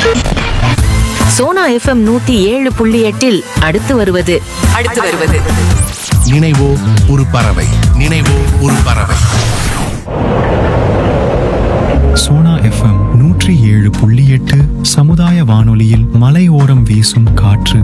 Sona FM 107.8 அடுத்து வருவது நினைவோ ஒரு பறவை. நினைவோ ஒரு பறவை. சோனா FM 107.8 சமுதாய வானொலியில் மலையோரம் வீசும் காற்று.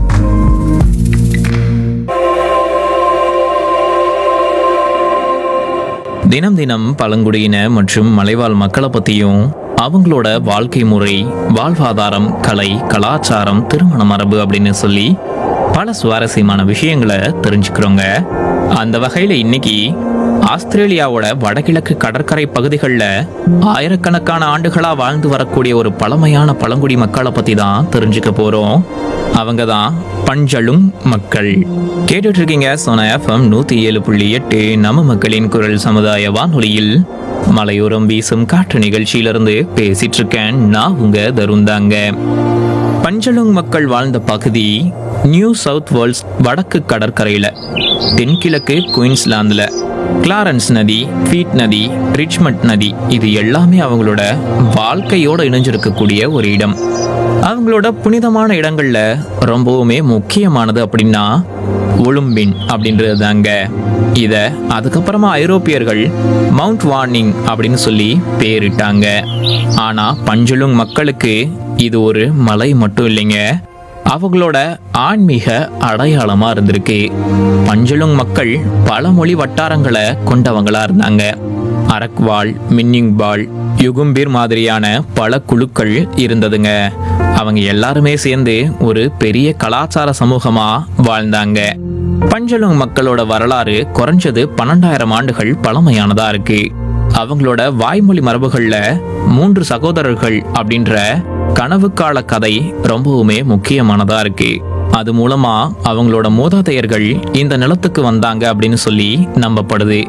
தினம் தினம் பழங்குடியின மற்றும் மலைவாழ் மக்களை பற்றியும் அவங்களோட வாழ்க்கை முறை, வாழ்வாதாரம், கலை, கலாச்சாரம், திருமண மரபு அப்படின்னு சொல்லி பல சுவாரஸ்யமான விஷயங்களை தெரிஞ்சுக்கிறோங்க. அந்த வகையில் இன்னைக்கு ஆஸ்திரேலியாவோட வடகிழக்கு கடற்கரை பகுதிகளில் ஆயிரக்கணக்கான ஆண்டுகளாக வாழ்ந்து வரக்கூடிய ஒரு பழமையான பழங்குடி மக்களை பற்றி தான் தெரிஞ்சுக்க போகிறோம். அவங்க தான் பஞ்சலுங் மக்கள். கேட்டுட்டு இருக்கீங்க சோனா FM 107.8 நம்ம மக்களின் குரல் சமுதாய வானொலியில் மலையோரம் வீசும் காற்று நிகழ்ச்சியிலிருந்து பேசிட்டு இருக்கேன். நான் உங்க தருந்தாங்க. பஞ்சலுங் மக்கள் வாழ்ந்த பகுதி நியூ சவுத் வேல்ஸ் வடக்கு கடற்கரையில, தென்கிழக்கு குயின்ஸ்லாந்துல கிளாரன்ஸ் நதி, ஃபீட் நதி, ரிச்மண்ட் நதி, இது எல்லாமே அவங்களோட வாழ்க்கையோட இணைஞ்சிருக்கக்கூடிய ஒரு இடம். அவங்களோட புனிதமான இடங்கள்ல ரொம்பவுமே முக்கியமானது அப்படின்னா ஒலும்பின் அப்படின்றது தாங்க. இத அதுக்கப்புறமா ஐரோப்பியர்கள் மவுண்ட் வார்னிங் அப்படின்னு சொல்லி பேரிட்டாங்க. ஆனா பஞ்சலுங் மக்களுக்கு இது ஒரு மலை மட்டும் இல்லைங்க, அவங்களோட ஆன்மீக அடையாளமா இருந்திருக்கு. பஞ்சலுங் மக்கள் பல மொழி வட்டாரங்களை கொண்டவங்களா இருந்தாங்க. அரக்வால், மின்னிங்பால், யுகும்பிர் மாதிரியான பல குழுக்கள் இருந்ததுங்க. அவங்க எல்லாருமே சேர்ந்து ஒரு பெரிய கலாச்சார சமூகமா வாழ்ந்தாங்க. பஞ்சலுங் மக்களோட வரலாறு குறைஞ்சது 12,000 ஆண்டுகள் பழமையானதா இருக்கு. அவங்களோட வாய்மொழி மரபுகள்ல 3 சகோதரர்கள் அப்படின்ற கனவுக்கால கதை ரொம்பவுமே முக்கியமானதா இருக்கு. அது மூலமா அவங்களோட மூதாதையர்கள் இந்த நிலத்துக்கு வந்தாங்க அப்படின்னு சொல்லி நம்பப்படுது.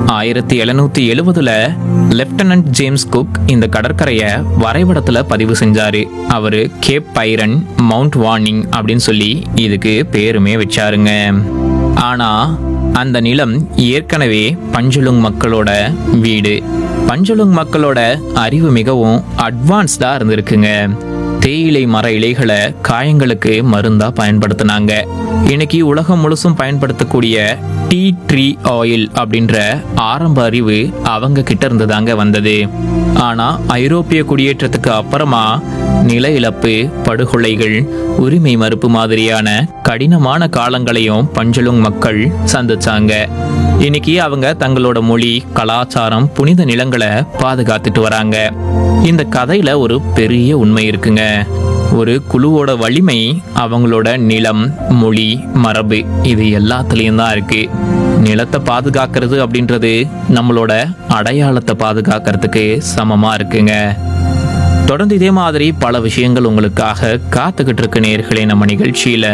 1770 லெப்டினன்ட் ஜேம்ஸ் குக் இந்த கடற்கரையை வரைபடத்துல பதிவு செஞ்சாரு. அவரு கேப் பைரன் மவுண்ட் வார்னிங் அப்படின்னு சொல்லி இதுக்கு பேருமே வச்சாருங்க. ஆனா அந்த நிலம் ஏற்கனவே பஞ்சலுங் மக்களோட வீடு. பஞ்சலுங் மக்களோட அறிவு மிகவும் அட்வான்ஸ்டா இருந்திருக்குங்க. தேயிலை மர இலைகளை காயங்களுக்கு மருந்தா பயன்படுத்தினாங்க. இன்னைக்கு உலகம் முழுசும் பயன்படுத்தக்கூடிய டீ ட்ரீ ஆயில் அப்படின்ற ஆரம்ப அறிவு அவங்க கிட்ட இருந்துதாங்க வந்தது. ஆனா ஐரோப்பிய குடியேற்றத்துக்கு அப்புறமா நில இழப்பு, படுகொலைகள், உரிமை மறுப்பு மாதிரியான கடினமான காலங்களையும் பஞ்சலுங் மக்கள் சந்திச்சாங்க. இன்னைக்கு அவங்க தங்களோட மொழி, கலாச்சாரம், புனித நிலங்களை பாதுகாத்துட்டு வராங்க. இந்த கதையில ஒரு பெரிய உண்மை இருக்குங்க. ஒரு குழுவோட வலிமை அவங்களோட நிலம், மொழி, மரபு இது எல்லாத்துலயும் தான் இருக்கு. நிலத்தை பாதுகாக்கிறது அப்படின்றது நம்மளோட அடையாளத்தை பாதுகாக்கிறதுக்கு சமமா இருக்குங்க. தொடர்ந்து இதே மாதிரி பல விஷயங்கள் உங்களுக்காக காத்துக்கிட்டு இருக்கு நேயர்களே நம்ம நிகழ்ச்சியில.